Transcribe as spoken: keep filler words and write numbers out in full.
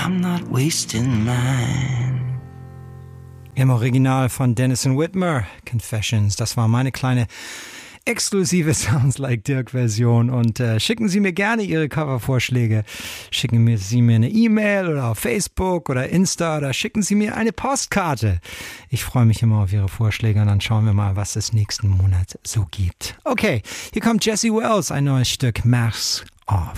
I'm not wasting mine. Im Original von Denison Whitmer, Confessions. Das war meine kleine exklusive Sounds Like Dirk-Version. Und äh, schicken Sie mir gerne Ihre Covervorschläge. Schicken mir Sie mir eine E-Mail oder auf Facebook oder Insta oder schicken Sie mir eine Postkarte. Ich freue mich immer auf Ihre Vorschläge und dann schauen wir mal, was es nächsten Monat so gibt. Okay, hier kommt Jesse Wells, ein neues Stück Mask Off.